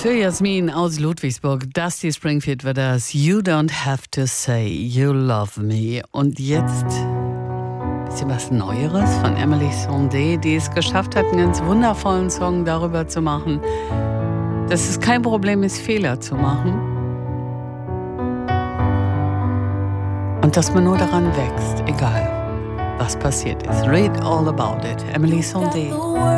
Für Jasmin aus Ludwigsburg, Dusty Springfield war das. You don't have to say you love me. Und jetzt ein bisschen was Neueres von Emily Sandé, die es geschafft hat, einen ganz wundervollen Song darüber zu machen, dass es kein Problem ist, Fehler zu machen. Und dass man nur daran wächst, egal was passiert ist. Read all about it. Emily Sandé.